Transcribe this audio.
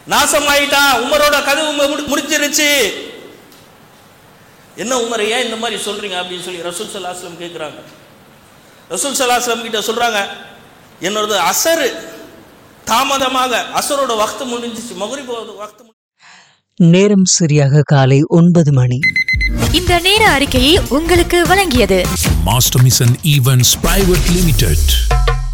நாசமாயிட்டான், உமரோட கதவு முடிஞ்சிருச்சு. என்ன உமர், ஏன் இந்த மாதிரி சொல்றீங்க அப்படின்னு சொல்லி ரசூல் ஸல்லல்லாஹு அலைஹி வஸல்லம் கேட்குறாங்க. ரசூல் ஸல்லல்லாஹு அலைஹி வஸல்லம் கிட்ட சொல்றாங்க, என்னோட அசர் தாமதமாக, அசரோட வக்து முடிஞ்சிச்சு, மக்ரிபோட வக்து. நேரம் சரியாக காலை 9 மணி. இந்த நேர அறிக்கையை உங்களுக்கு வழங்கியது master mission events private limited.